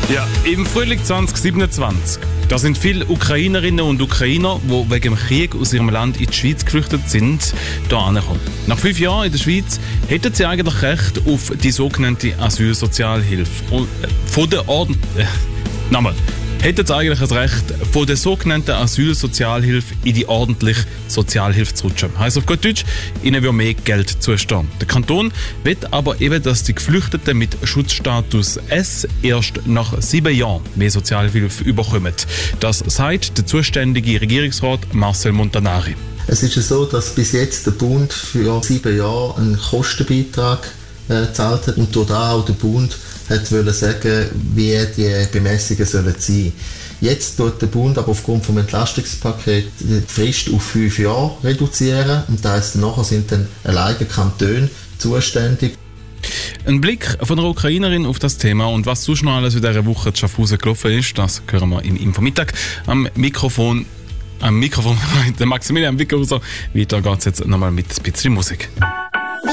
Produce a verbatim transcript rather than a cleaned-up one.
Ja, im Frühling zwanzig siebenundzwanzig. Da sind viele Ukrainerinnen und Ukrainer, die wegen dem Krieg aus ihrem Land in die Schweiz geflüchtet sind, hier angekommen. Nach fünf Jahren in der Schweiz hätten sie eigentlich Recht auf die sogenannte Asylsozialhilfe. Und von der Orden... Äh, nochmal. Hätten sie eigentlich das Recht, von der sogenannten Asylsozialhilfe in die ordentliche Sozialhilfe zu rutschen. Heisst auf gut Deutsch, ihnen wird mehr Geld zustehen. Der Kanton will aber eben, dass die Geflüchteten mit Schutzstatus S erst nach sieben Jahren mehr Sozialhilfe überkommen. Das sagt der zuständige Regierungsrat Marcel Montanari. Es ist so, dass bis jetzt der Bund für sieben Jahre einen Kostenbeitrag äh, gezahlt hat und durch das auch der Bund hat wollen sagen, wie die Bemessungen sollen sein. Jetzt tut der Bund aber aufgrund des Entlastungspakets die Frist auf fünf Jahre reduzieren und das heisst, nachher sind dann alleine Kantone zuständig. Ein Blick von einer Ukrainerin auf das Thema und was sonst noch alles in dieser Woche in Schaffhausen gelaufen ist, das hören wir im Infomittag am Mikrofon. Am Mikrofon, der Maximilian Wickhauser. Weiter geht es jetzt nochmal mit ein bisschen Musik.